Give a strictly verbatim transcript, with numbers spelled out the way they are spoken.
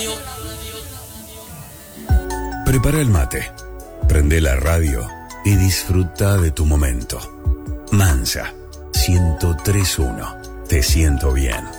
Prepara el mate, prende la radio y disfruta de tu momento. Mansa, ciento tres punto uno. Te siento bien.